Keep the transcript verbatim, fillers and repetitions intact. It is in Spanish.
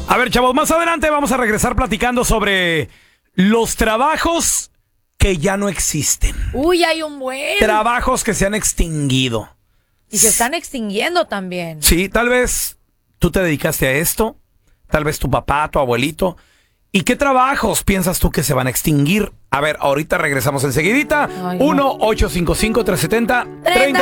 A ver, chavos, más adelante vamos a regresar platicando sobre los trabajos que ya no existen. Uy, hay un buen. Trabajos que se han extinguido. Y se están extinguiendo también. Sí, tal vez tú te dedicaste a esto, tal vez tu papá, tu abuelito. ¿Y qué trabajos piensas tú que se van a extinguir? A ver, ahorita regresamos enseguidita. Ay, no. uno ocho cinco cinco, tres siete cero, tres cero